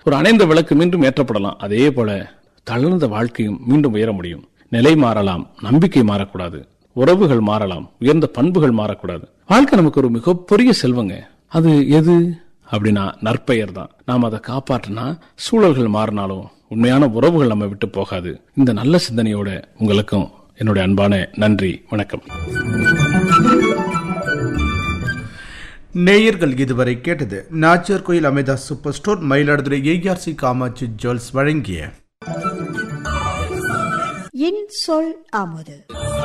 ஒரு அணைந்த விளக்கு மீண்டும் ஏற்றப்படலாம். அதே போல தளர்ந்த வாழ்க்கையும் மீண்டும் உயர முடியும். நிலை மாறலாம், நம்பிக்கை மாறக்கூடாது. உறவுகள் மாறலாம், உயர்ந்த பண்புகள் மாறக்கூடாது. வாழ்க்கை நமக்கு ஒரு மிகப்பெரிய செல்வங்க. அது எது அப்படின்னா நற்பெயர் தான். நாம் அதை காப்பாற்றினா சூழல்கள் மாறினாலும் உண்மையான உறவுகள் நம்ம விட்டு போகாது. இந்த நல்ல சிந்தனையோட உங்களுக்கும் என்னுடைய அன்பான நன்றி, வணக்கம். நேயர்கள் இதுவரை கேட்டது நாச்சியார் கோயில் Amrita super store Mayiladuthurai ARC Kamakshi jewels வழங்கிய என் சொல் அமுது.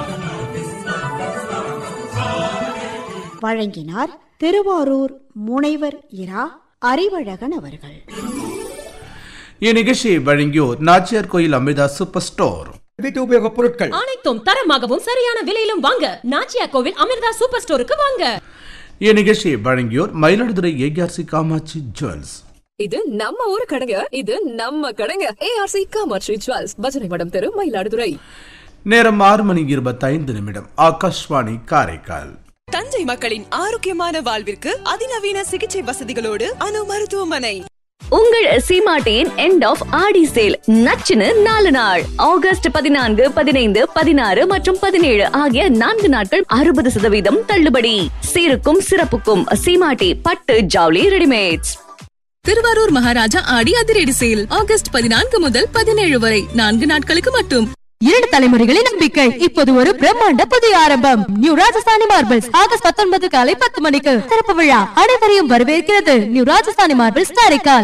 வழங்கினார் திருவாரூர் முனைவர் இரா அறிவழகன் அவர்கள். இந்நிகழ்ச்சியை வழங்கியோர் நாச்சியார் கோயில் அமிர்தா சூப்பர் ஸ்டோர். வீட்டு உபயோகப் பொருட்கள் அனைத்தும் தரமாகவும் சரியான விலையிலும் வாங்க நாச்சியார் கோவில் அமிர்தா சூப்பர் ஸ்டோருக்கு வாங்க. இந்நிகழ்ச்சியை வழங்கியோர் மயிலாடுதுறை ஏஆர்சி காமாட்சி ஜுவல்ஸ். இது நம்ம ஊரு கடைங்க, இது நம்ம கடைங்க. ஏஆர்சி காமாட்சி ஜுவல்ஸ், பஜனை மடம் தெரு, மயிலாடுதுறை. நேரம் 6:25. ஆகாஷ்வாணி காரைக்கால். தஞ்சை மக்களின் ஆரோக்கியமான வாழ்விற்கு அதிநவீன சிகிச்சை வசதிகளோடு அணு மருத்துவமனை. உங்கள் சீமாட்டியின் எண்ட் ஆஃப் ஆடி சேல் நச்சுன்னு 4 நாள். ஆகஸ்ட் 14, 15, 16 மற்றும் 17 ஆகிய 4 நாட்கள் 60% தள்ளுபடி. சீருக்கும் சிறப்புக்கும் சீமாட்டி பட்டு ஜவுளி ரெடிமேட்ஸ். திருவாரூர் மகாராஜா ஆடி அதிரடி சேல் ஆகஸ்ட் 14 முதல் 17 வரை 4 நாட்களுக்கு மட்டும். 2 தலைமுறைகளின் நம்பிக்கை இப்போது ஒரு பிரம்மாண்ட புதிய ஆரம்பம். நியூ ராஜஸ்தானி மார்பிள்ஸ் ஆகஸ்ட் 19 காலை 10 மணிக்கு திறப்பு விழா. அனைவரையும் வரவேற்கிறது நியூ ராஜஸ்தானி மார்பிள்ஸ் காரைக்கால்.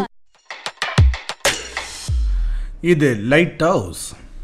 இது லைட் ஹவுஸ்.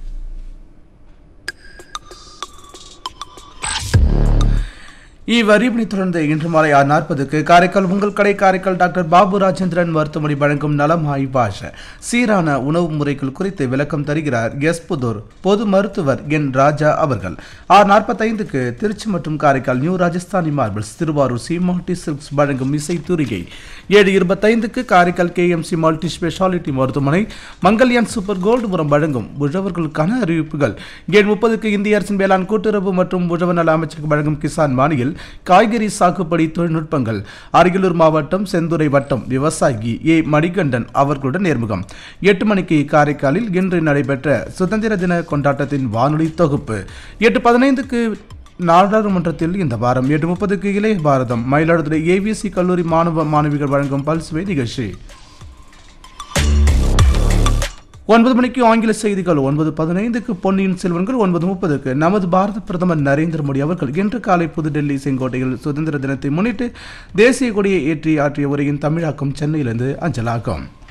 இவ்வறிவினை தொடர்ந்து இன்று மாலை 6:40 காரைக்கால் உங்கள் கடை காரைக்கால் டாக்டர் பாபு ராஜேந்திரன் மருத்துவமனை வழங்கும் நலம் ஆய்வாஷ சீரான உணவு முறைகள் குறித்து விளக்கம் தருகிறார் எஸ்புதூர் பொது மருத்துவர் என் ராஜா அவர்கள். 6:45 திருச்சி மற்றும் காரைக்கால் நியூ ராஜஸ்தானி மார்பிள்ஸ் திருவாரூர் சீமாட்டி சில்க்ஸ் வழங்கும் இசை தூரிகை. 7:25 காரைக்கால் கேஎம்சி மல்டி ஸ்பெஷாலிட்டி மருத்துவமனை மங்கல்யான் சூப்பர் கோல்டுபுரம் வழங்கும் உழவர்களுக்கான அறிவிப்புகள். 7:30 இந்திய அரசின் வேளாண் கூட்டுறவு மற்றும் உழவு நல அமைச்சருக்கு வழங்கும் கிசான் மானியில் காய்கறி சாகுபடி தொழில்நுட்பங்கள். அரியலூர் மாவட்டம் செந்துறை வட்டம் விவசாயி ஏ மணிகண்டன் அவர்களுடன் நேர்முகம். 8 மணிக்கு காரைக்காலில் இன்று நடைபெற்ற சுதந்திர தின கொண்டாட்டத்தின் வானொலி தொகுப்பு. 8:15 நாடாளுமன்றத்தில் இந்த வாரம். 8:30 இளைய பாரதம் மயிலாடுதுறை ஏவிசி கல்லூரி மாணவ மாணவிகள் வழங்கும் பல்சுவை நிகழ்ச்சி. 9 மணிக்கு ஆங்கில செய்திகள். 9:15 பொன்னியின் செல்வன்கள். 9:30 நமது பாரத பிரதமர் நரேந்திர மோடி அவர்கள் இன்று காலை புதுடெல்லி செங்கோட்டையில் சுதந்திர தினத்தை முன்னிட்டு தேசிய கொடியை ஏற்றி ஆற்றிய உரையின் தமிழாக்கம் சென்னையிலிருந்து அஞ்சலாகும்.